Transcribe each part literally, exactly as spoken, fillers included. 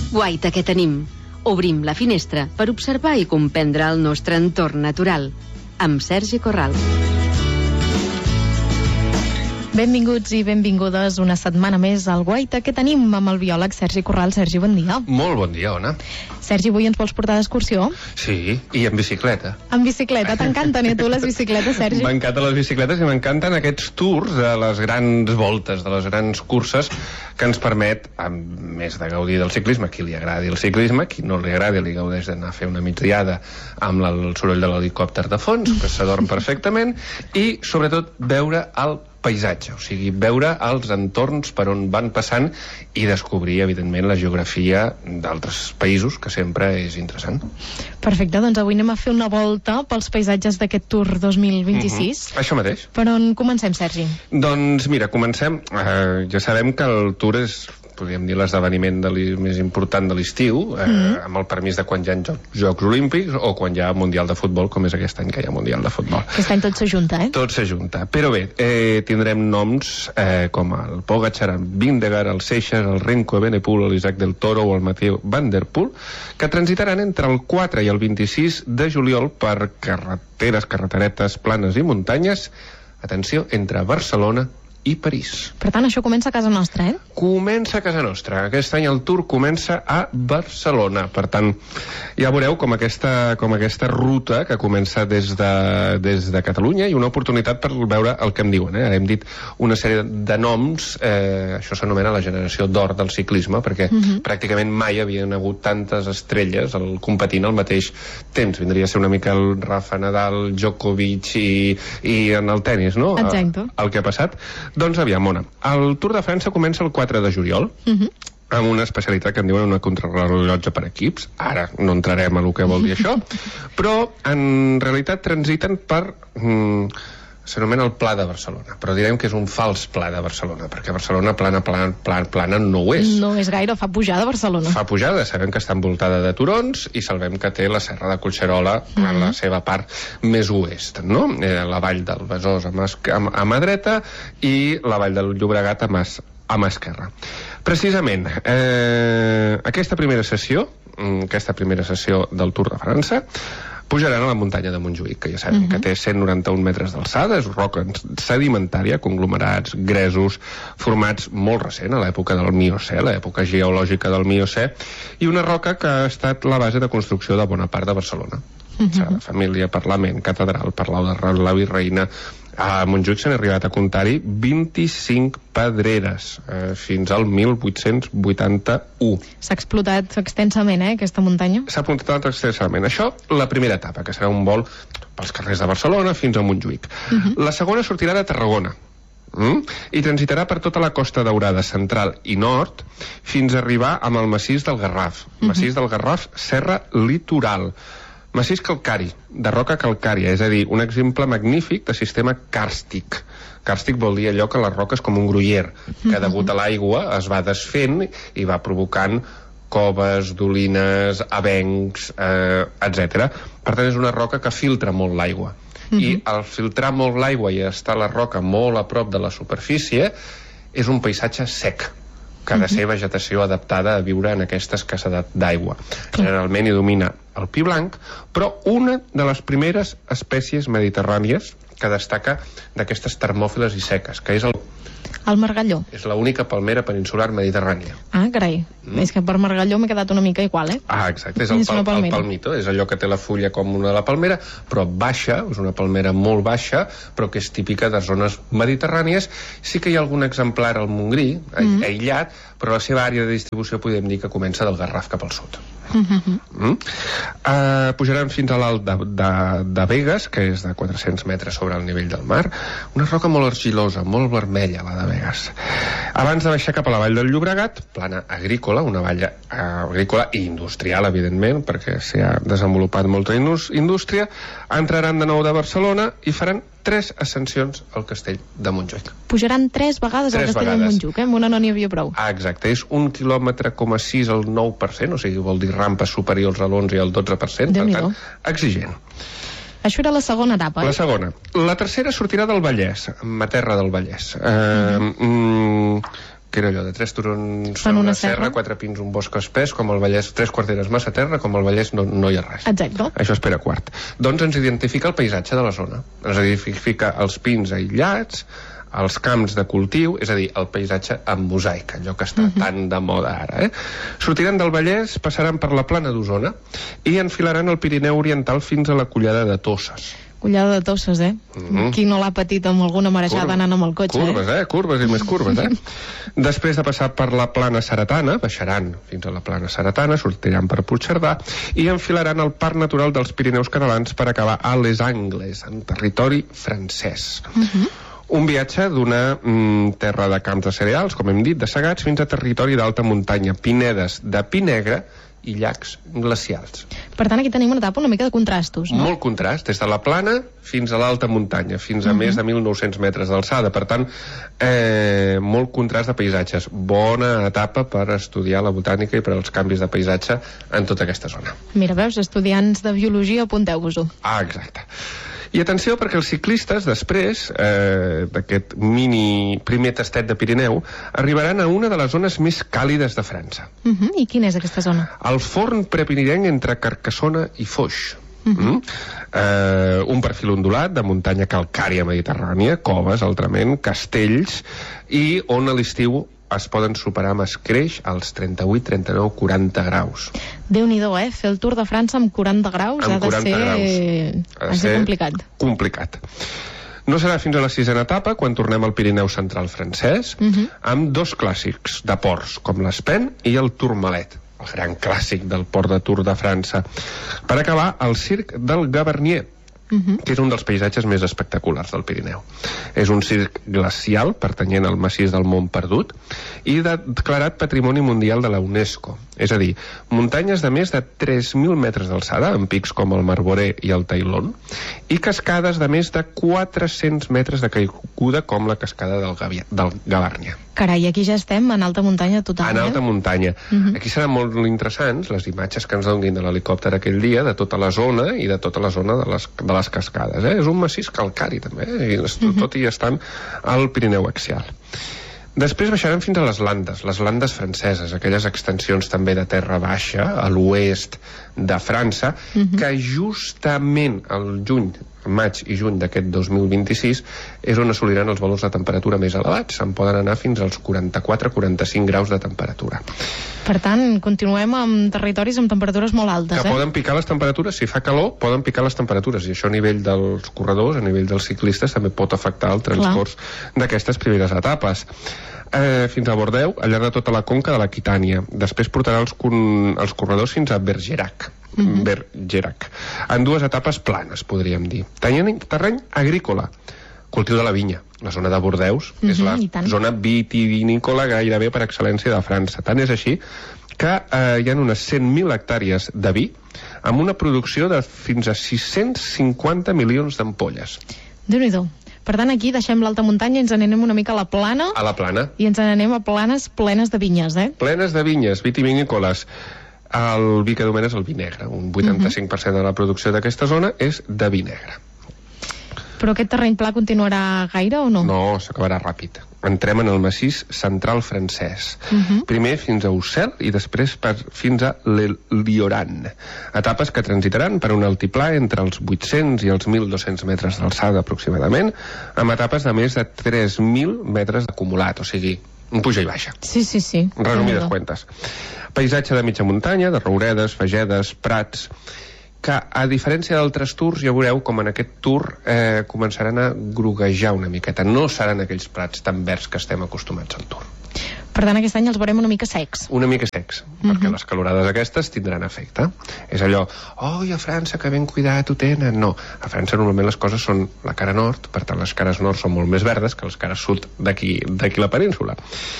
Guaita, què tenim? Obrim la finestra per observar i comprendre el nostre entorn natural. Amb Sergi Corral. Benvinguts i benvingudes una setmana més al Guaita que tenim amb el biòleg Sergi Corral. Sergi, bon dia. Molt bon dia, Ona. Sergi, avui ens vols portar d'excursió? Sí, i en bicicleta. En bicicleta, t'encanten a tu les bicicletes, Sergi? M'encanten les bicicletes i m'encanten aquests tours de les grans voltes, de les grans curses que ens permet, a més de gaudir del ciclisme, qui li agradi el ciclisme, qui no li agradi li gaudeix d'anar a fer una migdiada amb el soroll de l'helicòpter de fons, que s'adorm perfectament, i sobretot veure el paisatge, o sigui, veure els entorns per on van passant i descobrir, evidentment, la geografia d'altres països, que sempre és interessant. Perfecte, doncs avui anem a fer una volta pels paisatges d'aquest Tour dos mil vint-i-sis. Mm-hmm. Això mateix. Per on comencem, Sergi? Doncs mira, comencem. Eh, ja sabem que el Tour és, podríem dir, l'esdeveniment més important de l'estiu, eh, mm-hmm. amb el permís de quan hi ha Jocs, Jocs Olímpics o quan hi ha Mundial de Futbol, com és aquest any que hi ha Mundial de Futbol. Aquest any tot s'ajunta, eh? Tot s'ajunta. Però bé, eh, tindrem noms eh, com el Pogačar, el Vingegaard, el Seixas, el Renko Evenepoel, l'Isaac del Toro o el Mathieu Van Der Poel, que transitaran entre el quatre i el vint-i-sis de juliol per carreteres, carreteretes planes i muntanyes, atenció, entre Barcelona i París. Per tant, això comença a casa nostra, eh? Comença a casa nostra. Aquest any el Tour comença a Barcelona. Per tant, ja veureu com aquesta, com aquesta ruta que comença des de, des de Catalunya i una oportunitat per veure el que em diuen. Eh? Ara hem dit una sèrie de noms, eh, això s'anomena la generació d'or del ciclisme, perquè uh-huh. pràcticament mai havien hagut tantes estrelles el, competint al mateix temps. Vindria a ser una mica el Rafa Nadal, Djokovic i, i en el tennis, no? Exacte. El, el que ha passat. Doncs aviam, Mona, el Tour de França comença el quatre de juliol, uh-huh. amb una especialitat que en diuen una contrarrellotge per equips. Ara no entrarem a el que vol dir això, però en realitat transiten per... Mm, s'anomena el Pla de Barcelona, però direm que és un fals Pla de Barcelona, perquè Barcelona plana, plana, plana, plana no ho és. No és gaire, fa pujada a Barcelona. Fa pujada, sabem que està envoltada de turons i sabem que té la serra de Collserola mm-hmm. en la seva part més oest, no? Eh, la vall del Besòs a mà, a, a mà dreta i la vall del Llobregat a mà, a mà esquerra. Precisament, eh, aquesta primera sessió, aquesta primera sessió del Tour de França, pujaran a la muntanya de Montjuïc, que ja sabem uh-huh. que té cent noranta-un metres d'alçada, és roca sedimentària, conglomerats, gresos, formats molt recent, a l'època del Miocè, l'època geològica del Miocè, i una roca que ha estat la base de construcció de bona part de Barcelona. Uh-huh. Sagrada Família, Parlament, Catedral, Palau de la Virreina. A Montjuïc s'han arribat a comptar-hi vint-i-cinc pedreres, eh, fins al mil vuit-cents vuitanta-u. S'ha explotat extensament, eh, aquesta muntanya? S'ha explotat extensament. Això, la primera etapa, que serà un vol pels carrers de Barcelona fins a Montjuïc. Uh-huh. La segona sortirà de Tarragona, mm? i transitarà per tota la Costa Daurada central i nord fins a arribar amb el massís del Garraf. Uh-huh. Massís del Garraf, Serra Litoral. Massís calcari, de roca calcària, és a dir, un exemple magnífic de sistema càrstic. Càrstic vol dir allò que les roques com un gruyer, que degut a l'aigua es va desfent i va provocant coves, dolines, avencs, eh, etcètera. Per tant, és una roca que filtra molt l'aigua. Uh-huh. I al filtrar molt l'aigua i estar la roca molt a prop de la superfície, és un paisatge sec, que ha de ser vegetació adaptada a viure en aquesta escassedat d'aigua. Generalment hi domina el pi blanc, però una de les primeres espècies mediterrànies que destaca d'aquestes termòfiles i seques, que és el... El margalló. És l'única palmera peninsular mediterrània. Ah, carai. Mm. És que per margalló m'he quedat una mica igual, eh? Ah, exacte. És el, pal, el palmito. És allò que té la fulla com una de la palmera, però baixa, és una palmera molt baixa, però que és típica de zones mediterrànies. Sí que hi ha algun exemplar al Montgrí, mm. aïllat, però la seva àrea de distribució podem dir que comença del Garraf cap al sud. Mm-hmm. Mm? Uh, pujaran fins a l'alt de, de, de Begues, que és de quatre-cents metres sobre el nivell del mar, una roca molt argilosa, molt vermella, la de Begues. Abans de baixar cap a la vall del Llobregat, plana agrícola, una vall uh, agrícola i industrial, evidentment, perquè s'hi ha desenvolupat molta indústria, entraran de nou de Barcelona i faran tres ascensions al castell de Montjuïc. Pujaran tres vegades tres al castell vegades. de Montjuïc, eh? Amb una no n'hi havia prou. Ah, exacte, és un quilòmetre coma sis al nou per cent, o sigui, vol dir rampes superiors a l'onze i al dotze per cent, per tant, exigent. Això era la segona etapa, eh? La segona. La tercera sortirà del Vallès, ma terra del Vallès. Eh, mm. que era allò de tres turons Fan una una serra, serra. quatre pins, un bosc espès, com el Vallès, tres quarteres massa terra, com el Vallès no, no hi ha res. Exacte. Això és Pere quart. Doncs ens identifica el paisatge de la zona. Ens identifica els pins aïllats, els camps de cultiu, és a dir, el paisatge en mosaic, allò que està uh-huh. tan de moda ara. Eh? Sortiran del Vallès, passaran per la plana d'Osona i enfilaran el Pirineu Oriental fins a la Collada de Tosses. Collada de Tosses, eh? Mhm. Qui no l'ha patit amb alguna marejada Curva. anant amb el cotxe, Curves, eh? eh? Curves i més curves, eh? Després de passar per la plana Saratana, baixaran fins a la plana Saratana, sortiran per Puigcerdà i enfilaran el Parc Natural dels Pirineus Catalans per acabar a Les Angles, en territori francès. Uh-huh. Un viatge d'una mm, terra de camps de cereals, com hem dit, de segats, fins a territori d'alta muntanya, pinedes de pi negre i llacs glacials. Per tant, aquí tenim una etapa una mica de contrastos, no? Molt contrast, des de la plana fins a l'alta muntanya, fins a uh-huh. més de mil nou-cents metres d'alçada. Per tant, eh, molt contrast de paisatges. Bona etapa per estudiar la botànica i per als canvis de paisatge en tota aquesta zona. Mira, veus, estudiants de biologia, apunteu-vos-ho. Ah, exacte. I atenció, perquè els ciclistes, després eh, d'aquest mini primer tastet de Pirineu, arribaran a una de les zones més càlides de França. Uh -huh. I quina és aquesta zona? El forn prepirinenc entre Carcassona i Foix. Uh -huh. mm? eh, un perfil ondulat de muntanya calcària mediterrània, coves, altrament, castells, i on a l'estiu es poden superar amb escreix als trenta-vuit, trenta-nou, quaranta graus. Déu-n'hi-do, eh? Fer el Tour de França amb quaranta graus Amb ha de quaranta ser... graus. Ha de ser complicat. Complicat. No serà fins a la sisena etapa, quan tornem al Pirineu central francès, uh -huh. amb dos clàssics de ports, com l'Espen i el Tourmalet, el gran clàssic del port de Tour de França. Per acabar, el circ del Gavarnier, Uh-huh. que és un dels paisatges més espectaculars del Pirineu. És un circ glacial pertanyent al massís del Mont Perdut i declarat Patrimoni Mundial de la UNESCO. És a dir, muntanyes de més de tres mil metres d'alçada, amb pics com el Marboré i el Tailón, i cascades de més de quatre-cents metres de caiguda, com la cascada del, Gavi del Gavarnia. Carai, aquí ja estem en alta muntanya total, En eh? alta muntanya. Uh-huh. Aquí seran molt interessants les imatges que ens donin de l'helicòpter aquell dia, de tota la zona i de tota la zona de les, de les cascades. Eh? És un massís calcari, també, eh? I uh-huh. tot i estan al Pirineu axial. Després baixaran fins a les Landes, les Landes franceses, aquelles extensions també de terra baixa, a l'oest de França, uh-huh. que justament al juny, maig i juny d'aquest dos mil vint-i-sis és on assoliran els valors de temperatura més elevats. Se'n poden anar fins als quaranta-quatre quaranta-cinc graus de temperatura. Per tant, continuem amb territoris amb temperatures molt altes, que eh? poden picar les temperatures, si fa calor, poden picar les temperatures, i això a nivell dels corredors, a nivell dels ciclistes, també pot afectar el transcurs d'aquestes primeres etapes. Eh, fins a Bordeus, al llarg de tota la conca de l'Aquitània. Després portarà els, els corredors fins a Bergerac. Uh-huh. Bergerac. En dues etapes planes, podríem dir. Tenien terreny agrícola, cultiu de la vinya. La zona de Bordeus uh-huh, és la zona vitivinícola gairebé per excel·lència de França. Tant és així que eh, hi ha unes cent mil hectàrees de vi amb una producció de fins a sis-cents cinquanta milions d'ampolles. Déu-n'hi-do. Per tant, aquí deixem l'alta muntanya i ens n'anem una mica a la plana. A la plana. I ens n'anem a planes plenes de vinyes, eh? Plenes de vinyes, vitivinícoles. El vi que domina és el vi negre. Un vuitanta-cinc per cent de la producció d'aquesta zona és de vi negre. Però aquest terreny pla continuarà gaire o no? No, s'acabarà ràpid. Entrem en el massís central francès. Uh-huh. Primer fins a Ussel i després per, fins a l'Lioran. Etapes que transitaran per un altiplà entre els vuit-cents i els mil dos-cents metres d'alçada aproximadament, amb etapes de més de tres mil metres acumulat, o sigui, un puja i baixa. Sí, sí, sí. Resumides cuentes. Paisatge de mitja muntanya, de rouredes, fagedes, prats, que a diferència d'altres tours ja veureu com en aquest tour eh, començaran a groguejar una miqueta. No seran aquells prats tan verds que estem acostumats al tour. Per tant, aquest any els veurem una mica secs. Una mica secs, uh-huh. perquè les calorades aquestes tindran efecte. És allò, oh, i a França que ben cuidat ho tenen. No, a França normalment les coses són la cara nord, per tant les cares nord són molt més verdes que les cares sud d'aquí d'aquí la península.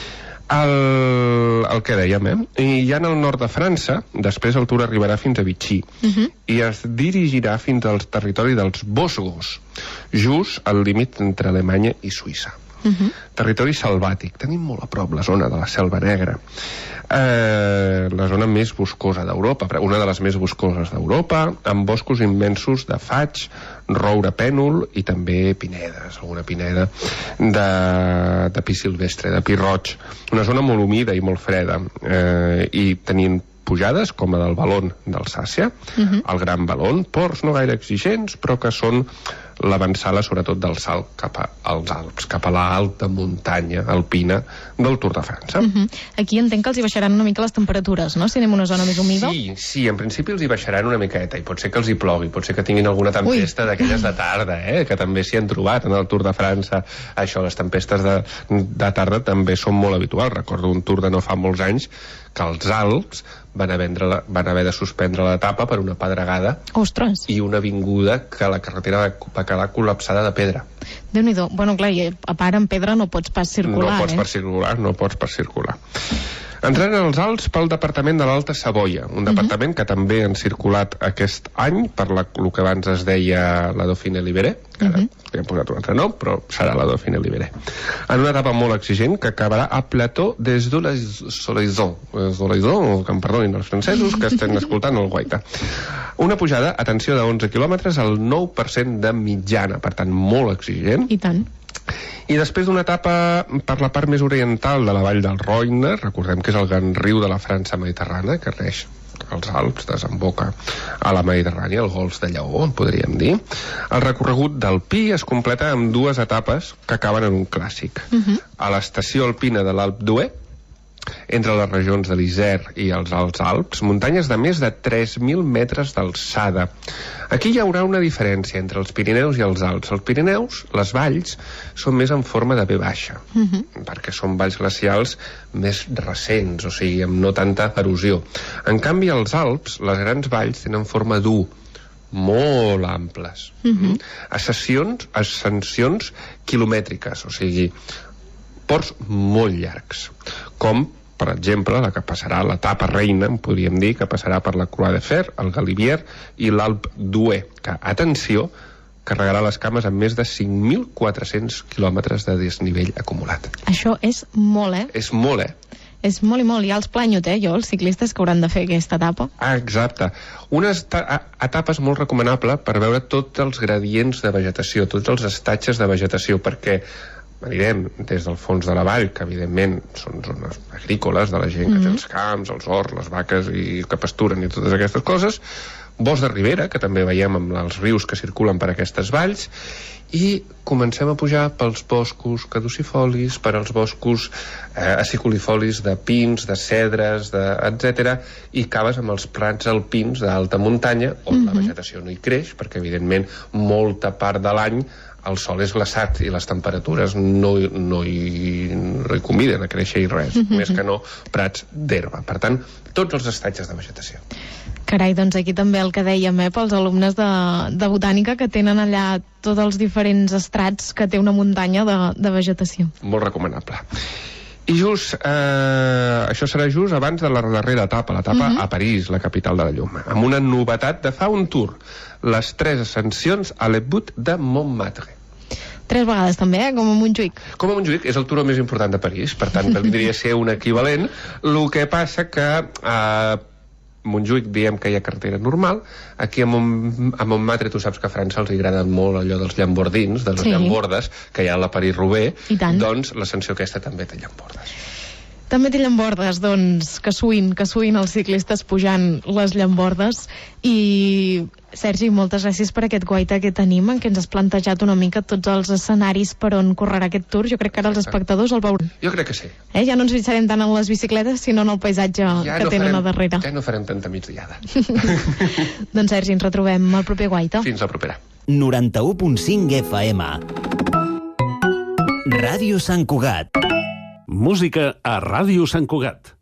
El, el que dèiem, eh? I ja en el nord de França, després el tour arribarà fins a Vichy uh-huh. i es dirigirà fins al territori dels Vosgos, just al límit entre Alemanya i Suïssa. Uh-huh. Territori selvàtic. Tenim molt a prop la zona de la Selva Negra. Eh, la zona més boscosa d'Europa, una de les més boscoses d'Europa, amb boscos immensos de faig, roure pènol i també pinedes, alguna pineda de, de pi silvestre, de pi roig. Una zona molt humida i molt freda, eh, i tenint pujades com la del Valon d'Alsàcia, uh-huh. el Gran Valon, ports no gaire exigents, però que són l'avançada sobretot del salt cap als Alps, cap a l'alta muntanya alpina del Tour de França. Uh-huh. Aquí entenc que els hi baixaran una mica les temperatures, no?, si anem a una zona més humida. Sí, sí, en principi els hi baixaran una miqueta, i pot ser que els hi plogui, pot ser que tinguin alguna tempesta d'aquelles de tarda, eh? Que també s'hi han trobat en el Tour de França. Això, les tempestes de, de tarda també són molt habituals. Recordo un Tour de no fa molts anys que els Alps van haver, la, van haver de suspendre l'etapa per una pedregada. Ostres. I una avinguda que la carretera va quedar col·lapsada de pedra. Déu-n'hi-do. Bueno, clar, i a part en pedra no pots pas circular, no pots eh? per circular, no pots per circular. Entrant als Alps pel departament de l'Alta Savoia, un departament uh-huh. que també han circulat aquest any per la, el que abans es deia la Dauphiné Libéré, que ara uh-huh. li hem posat un altre nom, però serà la Dauphiné Libéré. En una etapa molt exigent que acabarà a Plateau des de la Solaison, Solaison, que em perdonin els francesos que estan escoltant el guaita. Una pujada, atenció, de onze quilòmetres al nou per cent de mitjana, per tant, molt exigent. I tant. I després d'una etapa per la part més oriental de la vall del Roine, recordem que és el gran riu de la França mediterrània, que reix els Alps, desemboca a la Mediterrània, el Golf de Lleó, en podríem dir. El recorregut del Pi es completa amb dues etapes que acaben en un clàssic. Uh-huh. A l'estació alpina de l'Alpe d'Huez, entre les regions de l'Isère i els Alts Alps, muntanyes de més de tres mil metres d'alçada. Aquí hi haurà una diferència entre els Pirineus i els Alps. Els Pirineus, les valls, són més en forma de V baixa, uh-huh. perquè són valls glacials més recents, o sigui, amb no tanta erosió. En canvi, als Alps, les grans valls tenen forma d'U, molt amples, uh-huh. ascensions, ascensions quilomètriques, o sigui, ports molt llargs, com, per exemple, la que passarà l'etapa reina, en podríem dir, que passarà per la Croix de Fer, el Galibier i l'Alpe d'Huez, que, atenció, carregarà les cames amb més de cinc mil quatre-cents quilòmetres de desnivell acumulat. Això és molt, eh? És molt, eh? És molt i molt. Hi ha els planyot, eh, jo, els ciclistes que hauran de fer aquesta etapa. Ah, exacte. Una etapa és molt recomanable per veure tots els gradients de vegetació, tots els estatges de vegetació, perquè anirem des del fons de la vall, que evidentment són zones agrícoles de la gent que mm-hmm. té els camps, els horts, les vaques i que pasturen i totes aquestes coses, bosc de ribera, que també veiem amb els rius que circulen per aquestes valls, i comencem a pujar pels boscos caducifolis, per als boscos eh, aciculifolis de pins, de cedres, de, etcètera, i acabes amb els prats alpins d'alta muntanya, on mm-hmm. la vegetació no hi creix, perquè evidentment molta part de l'any el sol és glaçat i les temperatures no, no, hi, no hi conviden a créixer i res, mm-hmm. més que no prats d'herba. Per tant, tots els estatges de vegetació. Carai, doncs aquí també el que dèiem, eh, pels alumnes de, de botànica que tenen allà tots els diferents estrats que té una muntanya de, de vegetació. Molt recomanable. I just, eh, això serà just abans de la darrera etapa, l'etapa uh-huh. a París, la capital de la llum, amb una novetat de fa un tour, les tres ascensions a les Buttes de Montmartre. Tres vegades també, eh? Com a Montjuïc. Com a Montjuïc, és el turó més important de París, per tant, vindria a ser un equivalent. El que passa que a Montjuïc diem que hi ha carretera normal, aquí a, Mont a Montmartre tu saps que a França els agrada molt allò dels llambordins, de les sí. llambordes, que hi ha a la París-Roubaix, doncs l'ascensió aquesta també té llambordes. També té llambordes, doncs, que suïn, que suïn els ciclistes pujant les llambordes. I, Sergi, moltes gràcies per aquest guaita que tenim, en què ens has plantejat una mica tots els escenaris per on correrà aquest tour. Jo crec que ara els espectadors el veuran. Jo crec que sí. Eh? Ja no ens fixarem tant en les bicicletes, sinó en el paisatge ja que no tenen farem, a darrere. Ja no farem tanta migdiada. Doncs, Sergi, ens retrobem al proper guaita. Fins la propera. noranta-u punt cinc F M. Ràdio Sant Cugat. Música a Ràdio Sant Cugat.